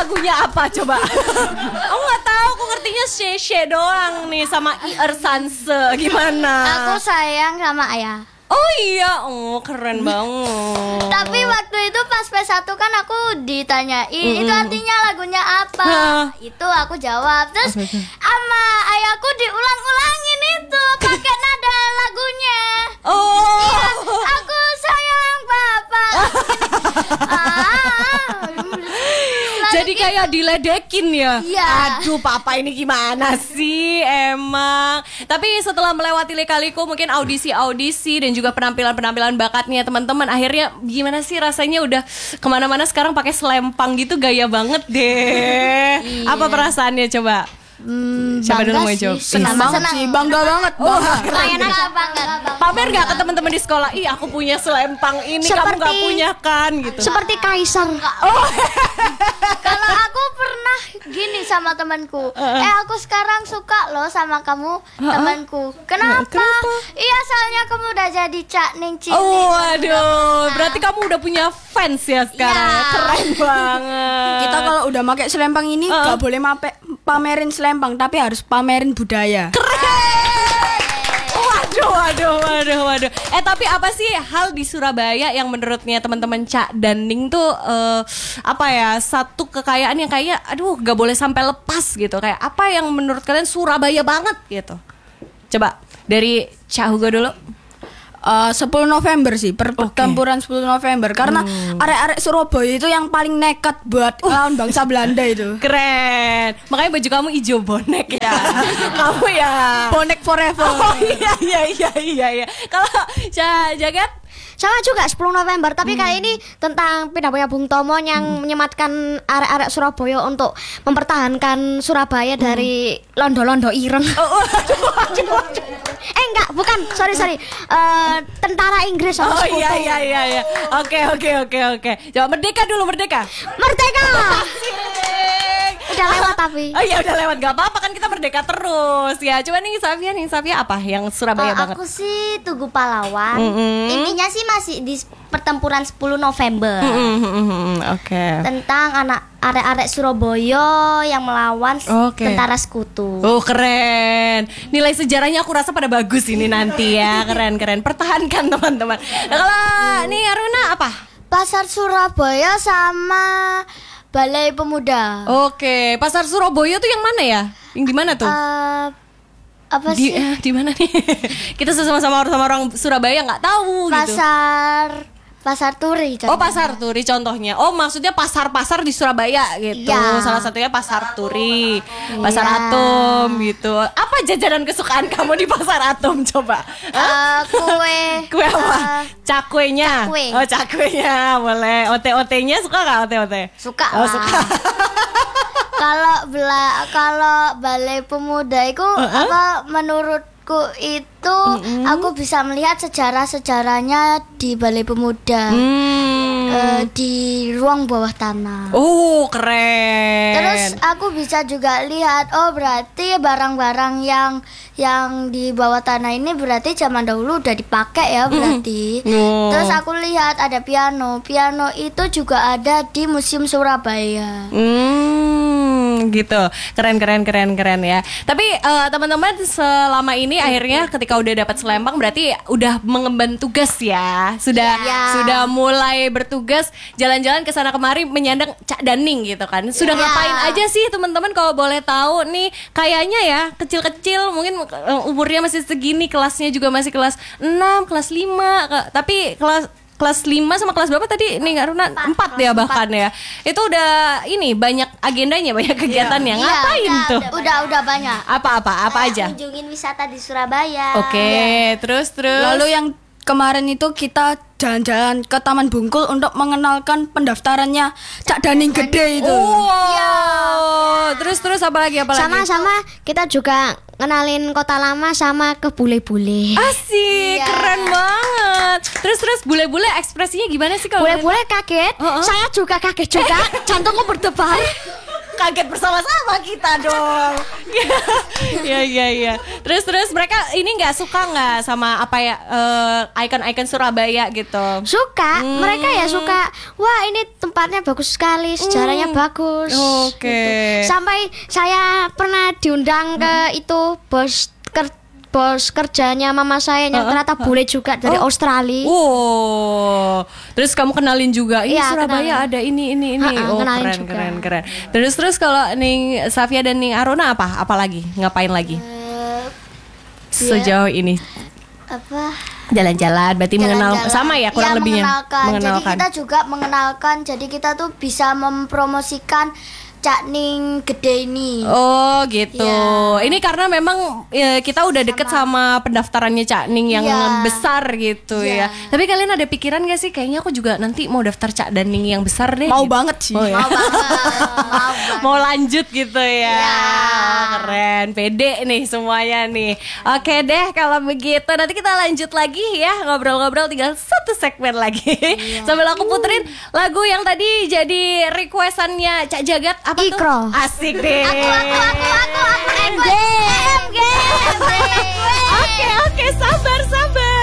lagunya apa coba? Aku nggak tahu, aku ngertinya Sheshe doang nih sama Ir Sanse. Gimana? Aku sayang sama ayah. Oh iya, keren banget. Tapi waktu itu pas P1 kan aku ditanyain itu artinya lagunya apa. Itu aku jawab. Terus sama ayahku diulang-ulangin itu pakai nada lagunya. Oh. Iya, aku sayang papa. Jadi kayak diledekin ya. Iya. Aduh, papa ini gimana sih emang. Tapi setelah melewati lika-liku mungkin audisi-audisi dan juga penampilan-penampilan bakatnya teman-teman, akhirnya gimana sih rasanya udah kemana-mana sekarang pakai selempang gitu, gaya banget deh. Apa perasaannya coba? Siapa dulu mau jawab? Senang banget sih, bangga banget. Bangga. Pamer gak ke teman-teman di sekolah? Ih, aku punya selempang ini, kamu gak punya kan gitu. Seperti kaisar. Kalau aku pernah gini sama temanku. Aku sekarang suka loh sama kamu, temanku. Kenapa? Iya, soalnya kamu udah jadi Cak Ning Cini. Oh, waduh. Berarti kamu udah punya fans ya sekarang. Iya. Keren banget. Kita kalau udah pakai selempang ini gak boleh pamerin selempang, tapi harus pamerin budaya. Waduh. Tapi apa sih hal di Surabaya yang menurutnya teman-teman Cak dan Ning tuh apa ya, satu kekayaan yang kayak aduh gak boleh sampai lepas gitu. Kayak apa yang menurut kalian Surabaya banget gitu? Coba dari Cak Hugo dulu. 10 November sih, pertempuran 10 November. Karena arek-arek Surabaya itu yang paling nekat buat lawan bangsa Belanda itu. Keren. Makanya baju kamu hijau bonek ya. Kamu ya Bonek forever. Oh iya. Kalau Jagat Sama juga 10 November, tapi kali ini tentang pidatonya Bung Tomo yang menyematkan arek-arek Surabaya untuk mempertahankan Surabaya dari londo-londo ireng. Enggak, bukan. Sorry. Tentara Inggris sama sekutu. Iya. Oke. Coba merdeka dulu, merdeka. Udah lewat tapi. Oh iya, udah lewat, gak apa-apa kan, kita merdeka terus ya. Coba nih Safia apa yang Surabaya banget? Aku sih Tugu Pahlawan. Intinya sih masih di pertempuran 10 November. Oke. Tentang arek-arek Surabaya yang melawan tentara sekutu. Oh, keren. Nilai sejarahnya aku rasa pada bagus ini nanti ya. Keren. Pertahankan teman-teman. Nah, kalau nih Aruna apa? Pasar Surabaya sama Balai Pemuda. Oke, Pasar Surabaya tuh yang mana ya? Yang di mana tuh? Apa sih? Di mana nih? Kita sama-sama orang Surabaya nggak tahu gitu. Pasar Turi contohnya. Oh, Pasar Turi contohnya. Oh, maksudnya pasar-pasar di Surabaya gitu. Ya. Salah satunya Pasar Turi, Pasar Atom gitu. Apa jajanan kesukaan kamu di Pasar Atom coba? Kue apa? Cakwenya. Cakwe. Oh, cakwenya boleh. OT-OT-nya suka nggak OT-OT? Suka. Oh, suka. Kalau Balai Pemuda itu apa menurutku itu aku bisa melihat sejarahnya di Balai Pemuda. Di ruang bawah tanah. Oh, keren. Terus aku bisa juga lihat, oh berarti barang-barang yang di bawah tanah ini berarti zaman dahulu udah dipakai ya berarti. Terus aku lihat ada piano itu juga ada di Museum Surabaya. Gitu. Keren ya. Tapi teman-teman selama ini akhirnya ketika udah dapat selempang berarti udah mengemban tugas ya. Sudah mulai bertugas jalan-jalan ke sana kemari menyandang Cak dan Ning gitu kan. Sudah ngapain aja sih teman-teman kalau boleh tahu nih? Kayaknya ya kecil-kecil mungkin umurnya masih segini, kelasnya juga masih kelas 6, kelas 5, tapi kelas 5 sama kelas berapa tadi nih Aruna? 4 ya bahkan ya. Itu udah ini banyak agendanya, banyak kegiatannya. Ngapain tuh? Udah banyak. Apa aja? Kunjungin wisata di Surabaya. Oke, terus. Lalu yang kemarin itu kita jalan-jalan ke Taman Bungkul untuk mengenalkan pendaftarannya Cak Daning Gede itu. Wow. Terus apa lagi? Sama kita juga ngenalin Kota Lama sama ke bule-bule. Asik, keren banget. Terus bule-bule ekspresinya gimana sih kalau bule-bule kaget? Saya juga kaget juga. Jantungku berdebar. kaget bersama-sama kita dong. Iya. Terus mereka ini nggak suka nggak sama apa ya ikon-ikon Surabaya gitu? Suka, mereka ya suka. Wah, ini tempatnya bagus sekali, sejarahnya bagus. Oke. Gitu. Sampai saya pernah diundang ke itu bos kerjanya mama saya yang ternyata boleh juga dari Australia. Terus kamu kenalin juga, ini Iya, Surabaya kenalin. ada ini. Kenalin Keren. juga. Terus kalau Ning Safia dan Ning Aruna apa lagi? Ngapain lagi? Sejauh ini Apa? jalan-jalan, berarti mengenal Jalan-jalan. sama ya kurang Iya, lebihnya. Jadi kita juga mengenalkan. Jadi kita tuh bisa mempromosikan Cak Ning Gede ini. Oh gitu. Iya. Ini karena memang kita udah deket sama pendaftarannya Cak Ning yang Iya. besar gitu ya. Iya. Tapi kalian ada pikiran gak sih? Kayaknya aku juga nanti mau daftar Cak dan Ning yang besar deh. Mau gitu. banget sih. Oh, ya. Mau banget. Mau lanjut gitu ya. Iya. Keren, pede nih semuanya nih. Oke deh kalau begitu nanti kita lanjut lagi ya ngobrol-ngobrol, tinggal satu segmen lagi. Sambil aku puterin lagu yang tadi jadi requestannya Cak Jagat apa Ikro. tuh? Asik deh. Aku. Oke, sabar.